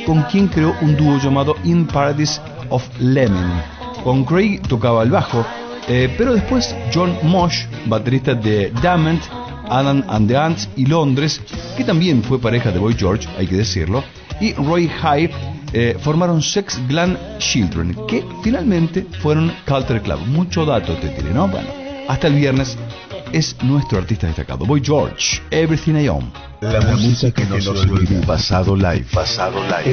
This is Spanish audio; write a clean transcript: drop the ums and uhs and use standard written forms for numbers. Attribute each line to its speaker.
Speaker 1: con quien creó un dúo llamado In Paradise of Lemon. Con Craig tocaba el bajo, pero después John Mosh, baterista de Damned, Adam and the Ants y Londres, que también fue pareja de Boy George, hay que decirlo, y Roy Hyde formaron Sex Glam Children, que finalmente fueron Culture Club. Mucho dato te tiré, ¿no? Bueno, hasta el viernes es nuestro artista destacado, Boy George, Everything I Own.
Speaker 2: La música que no se olvida. Pasado live.